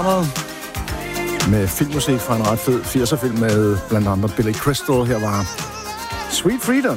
Med filmmusik fra en ret fed 80'er-film med blandt andet Billy Crystal. Her var Sweet Freedom.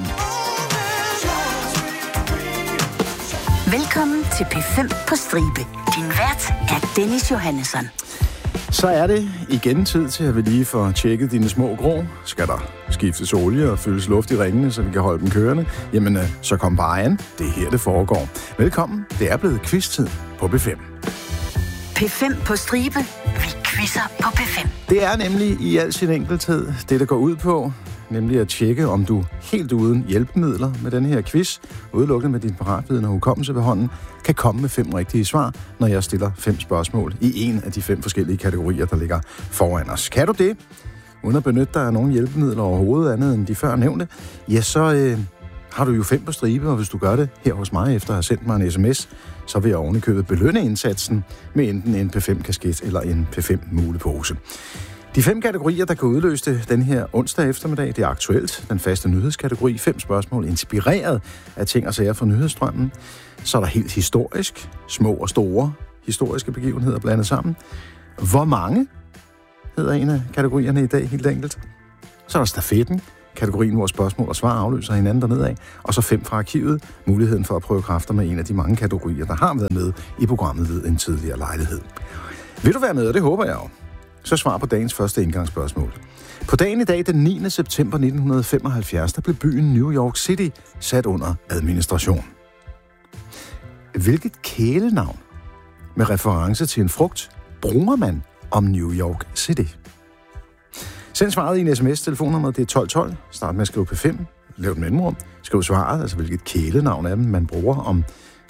Velkommen til P5 på Stribe. Din vært er Dennis Johannesson. Så er det igen tid til, at vi lige får tjekket dine små grå. Skal der skiftes olie og fyldes luft i ringene, så vi kan holde dem kørende? Jamen, så kom bare an. Det er her, det foregår. Velkommen. Det er blevet quiz-tid på P5. P5 på Stribe. Vi quizzer på P5. Det er nemlig i al sin enkelthed det, der går ud på, nemlig at tjekke, om du helt uden hjælpemidler med denne her quiz, udelukkende med din paratviden og hukommelse ved hånden, kan komme med 5 rigtige svar, når jeg stiller 5 spørgsmål i en af de 5 forskellige kategorier, der ligger foran os. Kan du det, uden at benytte dig af nogle hjælpemidler overhovedet andet end de før nævnte, ja, så har du jo 5 på stribe, og hvis du gør det her hos mig efter at have sendt mig en sms, så vil jeg ovenikøbet belønne indsatsen med enten en P5-kasket eller en P5-mulepose. De 5 kategorier, der kan udløse det den her onsdag eftermiddag, det er aktuelt, den faste nyhedskategori, 5 spørgsmål inspireret af ting og sager fra nyhedsstrømmen. Så er der helt historisk, små og store historiske begivenheder blandet sammen. Hvor mange hedder en af kategorierne i dag, helt enkelt. Så er der stafetten, kategorien, hvor spørgsmål og svar afløser hinanden dernede af. Og så 5 fra arkivet, muligheden for at prøve kræfter med en af de mange kategorier, der har været med i programmet ved en tidligere lejlighed. Vil du være med, og det håber jeg jo. Så svar på dagens første indgangsspørgsmål. På dagen i dag, den 9. september 1975, der blev byen New York City sat under administration. Hvilket kælenavn med reference til en frugt bruger man om New York City? Send svaret i en sms. Telefonnummeret det er 1212. Start med at skrive P5. Lav et mellemrum. Skriv svaret, altså hvilket kælenavn af dem man bruger om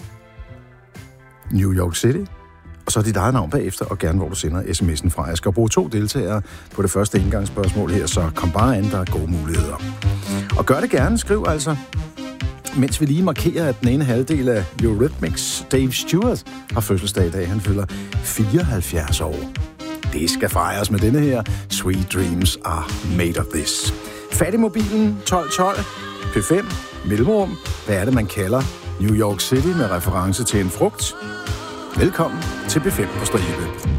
New York City. Og så dit eget navn bagefter, og gerne hvor du sender sms'en fra. Jeg skal bruge 2 deltagere på det første indgangsspørgsmål her, så kom bare an, der er gode muligheder. Og gør det gerne, skriv altså, mens vi lige markerer, at den ene halvdel af Eurythmics, Dave Stewart, har fødselsdag i dag. Han fylder 74 år. Det skal fejres med denne her Sweet Dreams Are Made of This. Fat i mobilen 1212, P5, mellemrum. Hvad er det, man kalder New York City med reference til en frugt? Velkommen til P5 på Stribe.